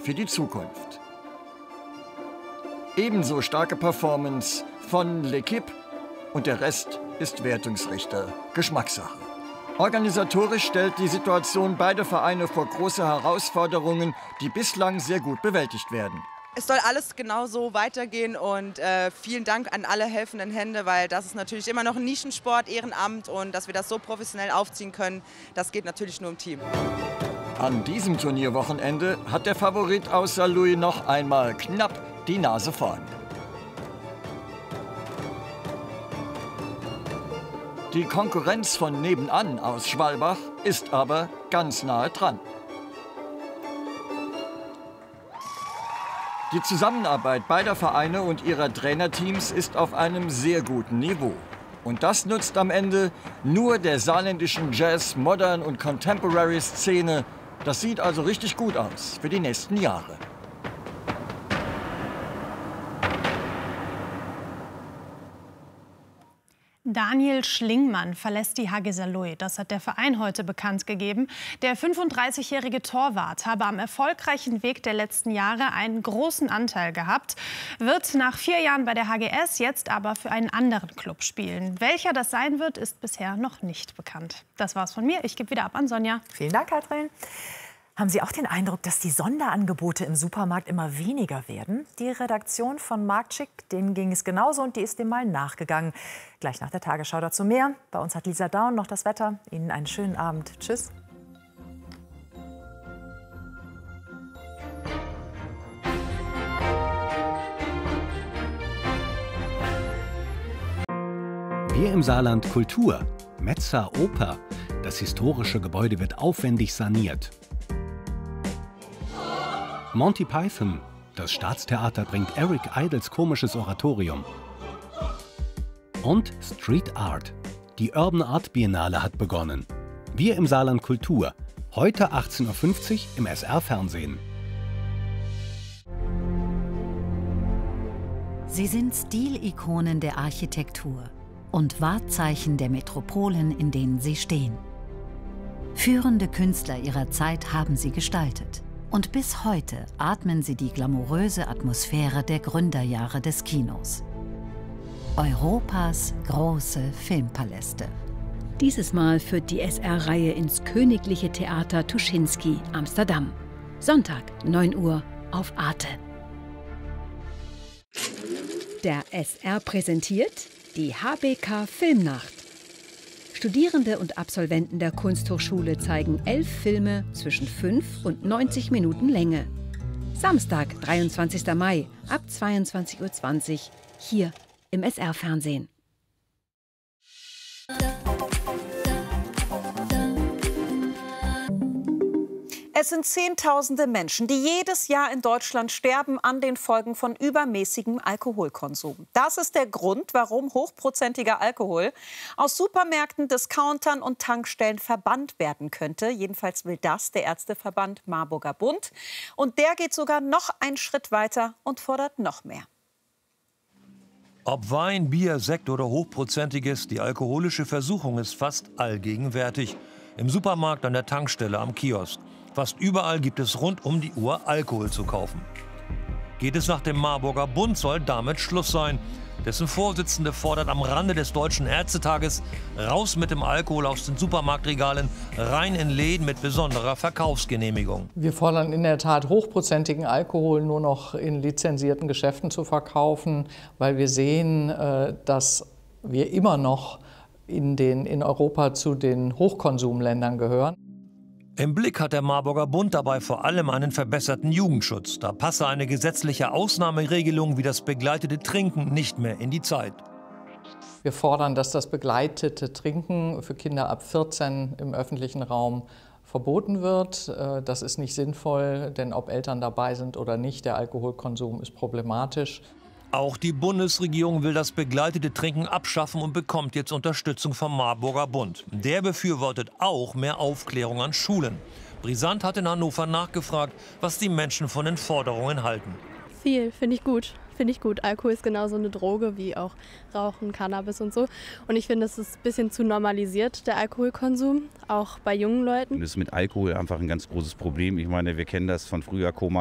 für die Zukunft. Ebenso starke Performance von L'Équipe und der Rest ist Wertungsrichter, Geschmackssache. Organisatorisch stellt die Situation beide Vereine vor große Herausforderungen, die bislang sehr gut bewältigt werden. Es soll alles genau so weitergehen und vielen Dank an alle helfenden Hände, weil das ist natürlich immer noch ein Nischensport, Ehrenamt, und dass wir das so professionell aufziehen können, das geht natürlich nur im Team. An diesem Turnierwochenende hat der Favorit aus Saarlouis noch einmal knapp die Nase vorn. Die Konkurrenz von nebenan aus Schwalbach ist aber ganz nahe dran. Die Zusammenarbeit beider Vereine und ihrer Trainerteams ist auf einem sehr guten Niveau. Und das nutzt am Ende nur der saarländischen Jazz-, Modern- und Contemporary-Szene. Das sieht also richtig gut aus für die nächsten Jahre. Daniel Schlingmann verlässt die HG Saarlouis. Das hat der Verein heute bekannt gegeben. Der 35-jährige Torwart habe am erfolgreichen Weg der letzten Jahre einen großen Anteil gehabt, wird nach 4 Jahren bei der HGS jetzt aber für einen anderen Club spielen. Welcher das sein wird, ist bisher noch nicht bekannt. Das war's von mir. Ich gebe wieder ab an Sonja. Vielen Dank, Katrin. Haben Sie auch den Eindruck, dass die Sonderangebote im Supermarkt immer weniger werden? Die Redaktion von Marktschick, denen ging es genauso und die ist dem mal nachgegangen. Gleich nach der Tagesschau dazu mehr. Bei uns hat Lisa Daun noch das Wetter. Ihnen einen schönen Abend. Tschüss. Wir im Saarland Kultur. Metzer Oper. Das historische Gebäude wird aufwendig saniert. Monty Python. Das Staatstheater bringt Eric Idles komisches Oratorium. Und Street Art. Die Urban Art Biennale hat begonnen. Wir im Saarland Kultur. Heute 18:50 Uhr im SR-Fernsehen. Sie sind Stilikonen der Architektur und Wahrzeichen der Metropolen, in denen sie stehen. Führende Künstler ihrer Zeit haben sie gestaltet. Und bis heute atmen sie die glamouröse Atmosphäre der Gründerjahre des Kinos. Europas große Filmpaläste. Dieses Mal führt die SR-Reihe ins Königliche Theater Tuschinski, Amsterdam. Sonntag, 9 Uhr auf Arte. Der SR präsentiert die HBK Filmnacht. Studierende und Absolventen der Kunsthochschule zeigen 11 Filme zwischen 5 und 90 Minuten Länge. Samstag, 23. Mai, ab 22:20 Uhr, hier im SR-Fernsehen. Es sind Zehntausende Menschen, die jedes Jahr in Deutschland sterben an den Folgen von übermäßigem Alkoholkonsum. Das ist der Grund, warum hochprozentiger Alkohol aus Supermärkten, Discountern und Tankstellen verbannt werden könnte. Jedenfalls will das der Ärzteverband Marburger Bund. Und der geht sogar noch einen Schritt weiter und fordert noch mehr. Ob Wein, Bier, Sekt oder Hochprozentiges, die alkoholische Versuchung ist fast allgegenwärtig. Im Supermarkt, an der Tankstelle, am Kiosk. Fast überall gibt es rund um die Uhr Alkohol zu kaufen. Geht es nach dem Marburger Bund, soll damit Schluss sein. Dessen Vorsitzende fordert am Rande des Deutschen Ärztetages raus mit dem Alkohol aus den Supermarktregalen, rein in Läden mit besonderer Verkaufsgenehmigung. Wir fordern in der Tat, hochprozentigen Alkohol nur noch in lizenzierten Geschäften zu verkaufen, weil wir sehen, dass wir immer noch in Europa zu den Hochkonsumländern gehören. Im Blick hat der Marburger Bund dabei vor allem einen verbesserten Jugendschutz. Da passe eine gesetzliche Ausnahmeregelung wie das begleitete Trinken nicht mehr in die Zeit. Wir fordern, dass das begleitete Trinken für Kinder ab 14 im öffentlichen Raum verboten wird. Das ist nicht sinnvoll, denn ob Eltern dabei sind oder nicht, der Alkoholkonsum ist problematisch. Auch die Bundesregierung will das begleitete Trinken abschaffen und bekommt jetzt Unterstützung vom Marburger Bund. Der befürwortet auch mehr Aufklärung an Schulen. Brisant hat in Hannover nachgefragt, was die Menschen von den Forderungen halten. Viel, finde ich gut. Finde ich gut. Alkohol ist genauso eine Droge wie auch Rauchen, Cannabis und so. Und ich finde, es ist ein bisschen zu normalisiert, der Alkoholkonsum, auch bei jungen Leuten. Das ist mit Alkohol einfach ein ganz großes Problem. Ich meine, wir kennen das von früher, Koma.